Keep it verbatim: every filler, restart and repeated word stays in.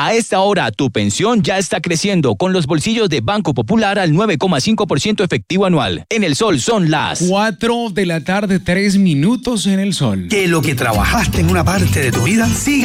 A esta hora, tu pensión ya está creciendo con los bolsillos de Banco Popular al nueve coma cinco por ciento efectivo anual. En el Sol son las cuatro de la tarde, tres minutos en el Sol. Que lo que trabajaste en una parte de tu vida siga